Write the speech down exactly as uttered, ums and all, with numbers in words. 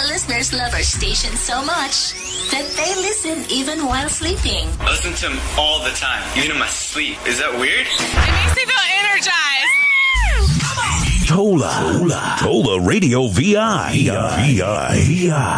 listeners love our station so much that they listen even while sleeping. I listen to them all the time, even in my sleep. Is that weird? It makes me feel energized. Tola. Tola. Tola Radio V I. V I. V I.